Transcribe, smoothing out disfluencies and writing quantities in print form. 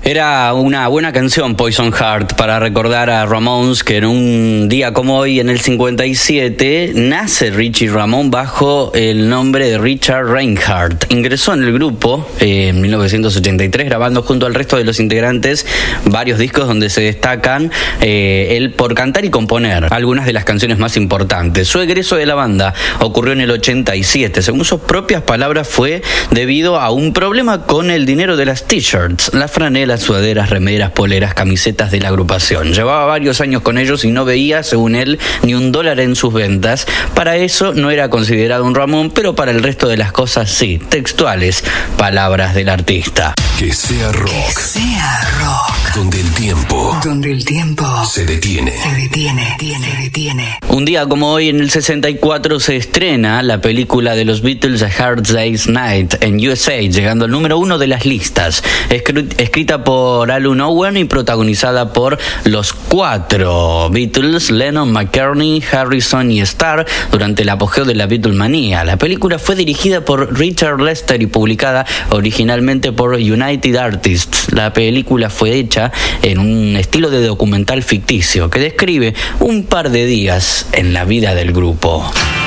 Era una buena canción, Poison Heart, para recordar a Ramones, que en un día como hoy, en el 57, nace Richie Ramone bajo el nombre de Richard Reinhardt. Ingresó en el grupo en 1983, grabando junto al resto de los integrantes varios discos donde se destacan él por cantar y componer algunas de las canciones más importantes. Su egreso de la banda ocurrió en el 87. Según sus propias palabras, fue debido a un problema con el dinero de las t-shirts, las franelas, sudaderas, remeras, poleras, camisetas de la agrupación. Llevaba varios años con ellos y no veía, según él, ni $1 en sus ventas. Para eso no era considerado un Ramón, pero para el resto de las cosas sí. Textuales palabras del artista. Que sea rock. Que sea rock. Donde el tiempo se detiene. Un día como hoy, en el 64, se estrena la película de los Beatles, A Hard Day's Night, en USA, llegando al número 1 de las listas. Escrita por Alun Owen y protagonizada por los 4 Beatles, Lennon, McCartney, Harrison y Starr, durante el apogeo de la Beatlemanía. La película fue dirigida por Richard Lester y publicada originalmente por United Artists. La película fue hecha en un estilo de documental ficticio que describe un par de días en la vida del grupo.